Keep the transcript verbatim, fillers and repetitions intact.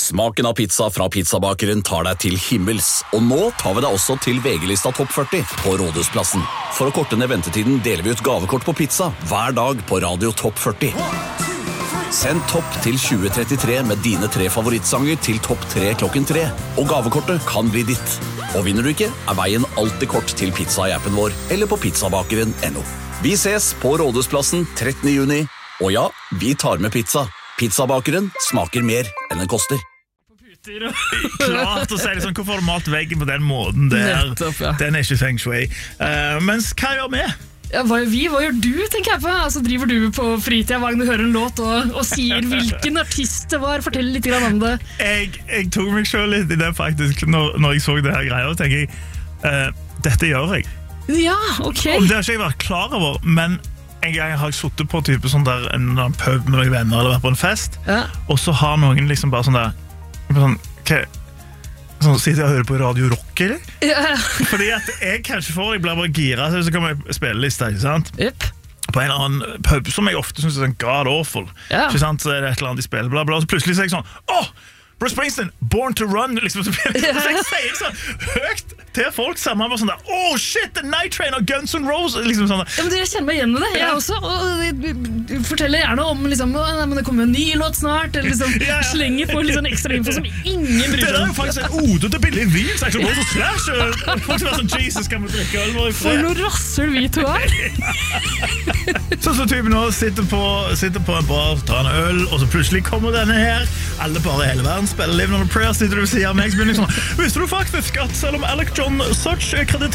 Smaken av pizza fra pizzabakeren tar deg til himmels, og nå tar vi deg også til V G-lista Topp førti på Rådhusplassen. For å korte ned ventetiden deler vi ut gavekort på pizza hver dag på Radio Topp førti. Send topp til tjue trettitre med dine tre favorittsanger til topp tre klokken tre, og gavekortet kan bli ditt. Og vinner du ikke, er veien alltid kort til pizza i appen vår, eller på pizzabakeren punktum no. Vi ses på Rådhusplassen trettende juni, og ja, vi tar med pizza. Pizzabakeren smaker mer enn den koster. Klart å si det sånn, hvorfor har du malt veggen på den måten der? Nettopp, ja. Den er ikke feng shui. Uh, mens hva gjør vi? Ja, hva gjør vi? Hva gjør du, tenker jeg på? Altså, driver du på fritida hver gang du hører en låt og, og sier hvilken artist det var? Fortell litt grann om det. Jeg, jeg tok meg selv litt i det faktisk, når, når jeg så det her greia, og tenker jeg, uh, dette gjør jeg. Ja, ok. Og det har ikke jeg vært klar over, men en gang har jeg suttet på type sånn der, en pub med noen venner eller vært på en fest, ja. Og så har noen liksom bare sånn der, sånn, hva, sånn sitter jeg og hører på Radio Rock, eller? Ja. Fordi at jeg kanskje får, jeg blir bare gira, så kan jeg spille lista, ikke sant? Yep. På en eller annen pub som jeg ofte synes er sånn god awful, ja. Ikke sant? Så er det et eller annet de spiller, bla bla, og så plutselig så er jeg sånn, åh! Bruce Springsteen, Born to Run, liksom, så jeg sier sånn høyt til folk sammen, bare sånn der, oh shit, The Night Train og Guns N' Roses, liksom sånn der. Ja, men dere kjenner meg igjen med det, jeg ja. Også, og jeg forteller gjerne om, liksom, nei, men det kommer en ny låt snart, eller liksom, ja, ja. Slenger på litt sånn ekstra info som ingen bryr seg om. Det er jo faktisk en ode til Billy Vin, så jeg så Slash, folk som er sånn, Jesus, kan vi drikke øl? For noe rassel vi to er. Så så typen nå sitter på, sitter på en bar, tar en øl, og så plutselig kommer denne her, alle bare i hele verden spiller Living on a Prayer, sitter du og sier meg, så begynner jeg sånn, visste du faktisk at selv om Alec John Such er kreditert